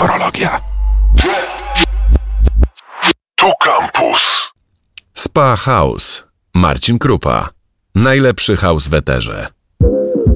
Utworologia. Tu Campus. Spa House. Marcin Krupa. Najlepszy house w eterze.